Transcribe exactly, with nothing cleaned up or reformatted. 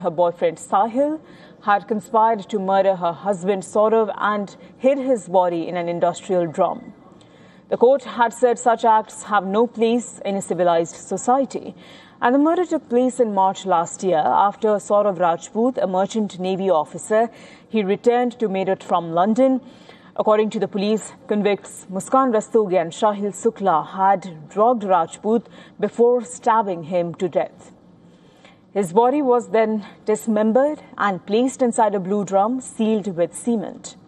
Her boyfriend Sahil had conspired to murder her husband Saurav and hid his body in an industrial drum. The court had said such acts have no place in a civilized society. And the murder took place in March last year after Saurav Rajput, a merchant navy officer, he returned to Meerut from London. According to the police, convicts Muskan Rastogi and Shahil Sukla had drugged Rajput before stabbing him to death. His body was then dismembered and placed inside a blue drum sealed with cement.